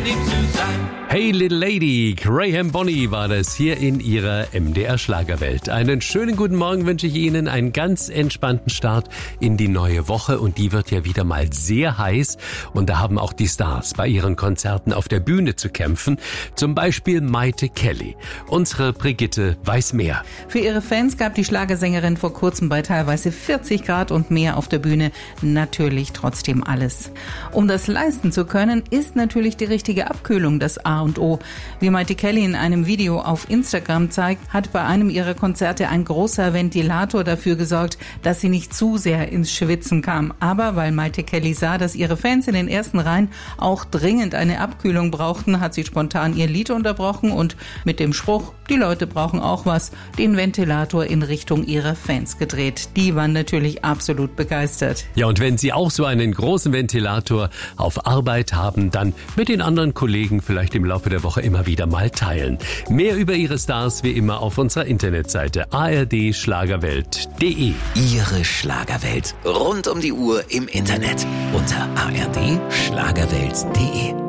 lieb zu sein. Hey Little Lady, Graham Bonny war das hier in ihrer MDR Schlagerwelt. Einen schönen guten Morgen wünsche ich Ihnen, einen ganz entspannten Start in die neue Woche und die wird ja wieder mal sehr heiß und da haben auch die Stars bei ihren Konzerten auf der Bühne zu kämpfen, zum Beispiel Mayte Kelly. Unsere Brigitte weiß mehr. Für ihre Fans gab die Schlagersängerin vor kurzem bei teilweise 40 Grad und mehr auf der Bühne natürlich trotzdem alles. Um das leisten zu können, ist natürlich die richtige Abkühlung das A und O. Wie Mayte Kelly in einem Video auf Instagram zeigt, hat bei einem ihrer Konzerte ein großer Ventilator dafür gesorgt, dass sie nicht zu sehr ins Schwitzen kam. Aber weil Mayte Kelly sah, dass ihre Fans in den ersten Reihen auch dringend eine Abkühlung brauchten, hat sie spontan ihr Lied unterbrochen und mit dem Spruch, die Leute brauchen auch was, den Ventilator in Richtung ihrer Fans gedreht. Die waren natürlich absolut begeistert. Ja, und wenn Sie auch so einen großen Ventilator auf Arbeit haben, dann mit den anderen Kollegen vielleicht im Laufe der Woche immer wieder mal teilen. Mehr über Ihre Stars wie immer auf unserer Internetseite ardschlagerwelt.de. Ihre Schlagerwelt. Rund um die Uhr im Internet. Unter ardschlagerwelt.de.